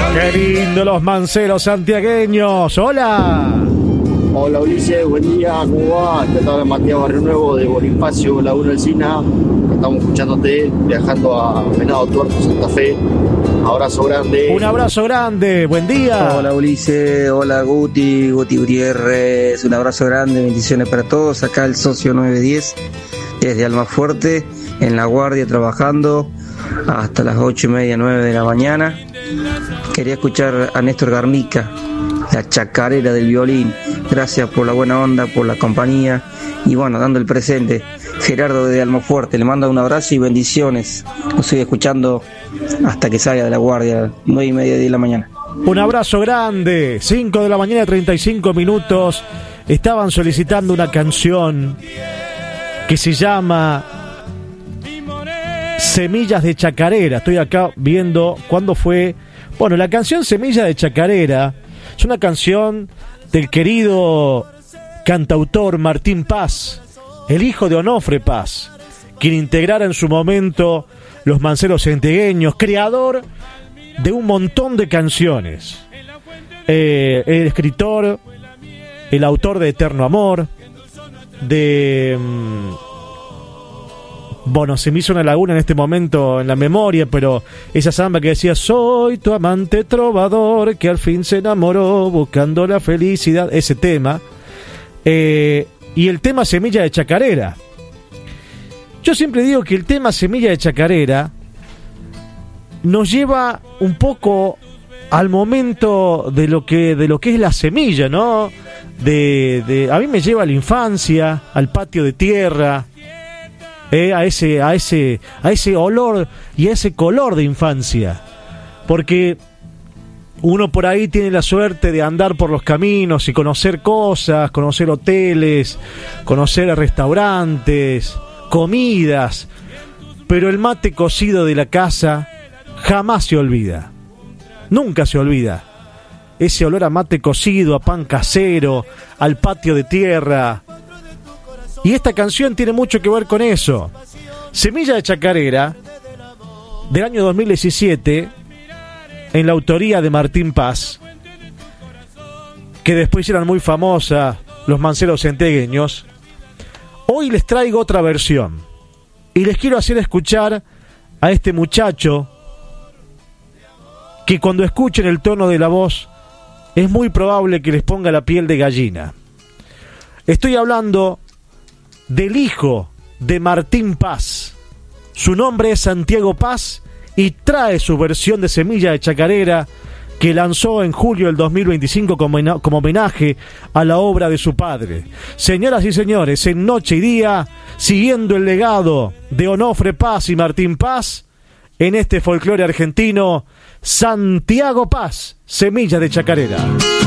Qué lindo los manceros santiagueños. Hola. Hola Ulises, buen día, ¿cómo va? Acá está Matías Barrio Nuevo de Bonifacio, Laguna Alsina. Estamos escuchándote, viajando a Venado Tuerto, Santa Fe. Abrazo grande. Un abrazo grande, buen día. Hola Ulises, hola Guti Gutiérrez, un abrazo grande, bendiciones para todos. Acá el socio 910, desde Almafuerte, en La Guardia, trabajando hasta las 8:30, 9 de la mañana. Quería escuchar a Néstor Garnica, la chacarera del violín. Gracias por la buena onda, por la compañía y bueno, dando el presente. Gerardo de Almafuerte, le mando un abrazo y bendiciones. Lo estoy escuchando hasta que salga de La Guardia, 9:30, 10 de la mañana. Un abrazo grande. 5 de la mañana, 35 minutos. Estaban solicitando una canción que se llama Semillas de Chacarera. Estoy acá viendo cuándo fue. Bueno, la canción Semillas de Chacarera es una canción del querido cantautor Martín Paz, el hijo de Onofre Paz, quien integrara en su momento los manceros santiagueños, creador de un montón de canciones. El escritor, el autor de Eterno Amor, de... Bueno, se me hizo una laguna en este momento en la memoria, pero esa samba que decía: soy tu amante trovador que al fin se enamoró buscando la felicidad, ese tema. Y el tema Semilla de Chacarera. Yo siempre digo que el tema Semilla de Chacarera nos lleva un poco al momento de lo que es la semilla, ¿no? A mí me lleva a la infancia, al patio de tierra, a ese olor y a ese color de infancia, porque uno por ahí tiene la suerte de andar por los caminos y conocer cosas, conocer hoteles, conocer restaurantes, comidas, pero el mate cocido de la casa jamás se olvida, nunca se olvida. Ese olor a mate cocido, a pan casero, al patio de tierra. Y esta canción tiene mucho que ver con eso. Semilla de Chacarera, del año 2017, en la autoría de Martín Paz, que después eran muy famosas los manceros santiagueños. Hoy les traigo otra versión y les quiero hacer escuchar a este muchacho que cuando escuchen el tono de la voz es muy probable que les ponga la piel de gallina. Estoy hablando del hijo de Martín Paz. Su nombre es Santiago Paz y trae su versión de Semilla de Chacarera que lanzó en julio del 2025 como homenaje a la obra de su padre. Señoras y señores, en Noche y Día, siguiendo el legado de Onofre Paz y Martín Paz, en este folclore argentino, Santiago Paz, Semilla de Chacarera.